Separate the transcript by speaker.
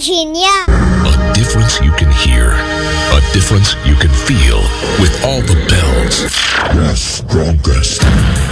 Speaker 1: Virginia.
Speaker 2: A difference you can hear. A difference you can feel with all the bells. The strongest.